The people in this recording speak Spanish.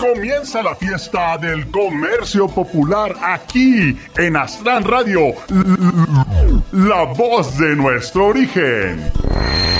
Comienza la fiesta del comercio popular aquí en Aztlán Radio, la voz de nuestro origen.